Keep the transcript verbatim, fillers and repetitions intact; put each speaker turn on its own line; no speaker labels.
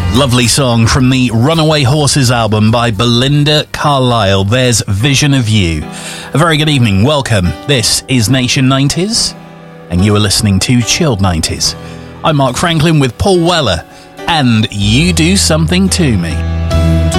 Lovely song from the Runaway Horses album by Belinda Carlisle. There's Vision of You. A very good evening. Welcome. This is Nation nineties, and you are listening to Chilled nineties. I'm Mark Franklin with Paul Weller, and You Do Something To Me.